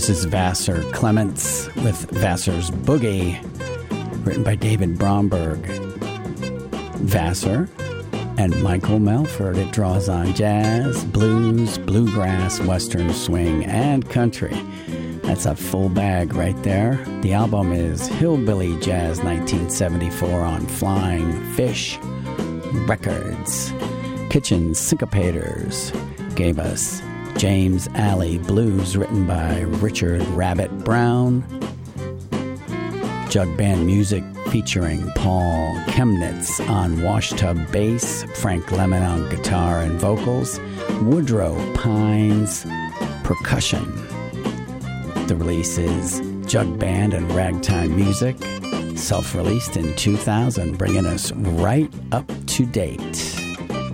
This is Vassar Clements with Vassar's Boogie, written by David Bromberg. Vassar and Michael Melford. It draws on jazz, blues, bluegrass, western swing, and country. That's a full bag right there. The album is Hillbilly Jazz 1974 on Flying Fish Records. Kitchen Syncopators gave us James Alley Blues, written by Richard Rabbit Brown. Jug Band Music featuring Paul Chemnitz on washtub bass, Frank Lemon on guitar and vocals, Woodrow Pines percussion. The release is Jug Band and Ragtime Music, self-released in 2000, bringing us right up to date.